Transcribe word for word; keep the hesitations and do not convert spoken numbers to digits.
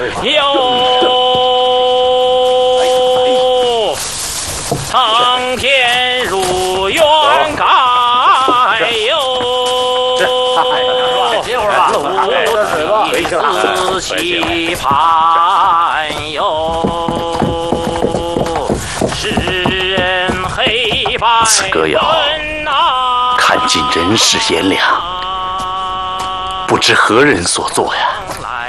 有苍天如愿盖有， 歇会儿吧， 仔细盼有，世人黑白此歌谣看尽人世炎凉，不知何人所作呀？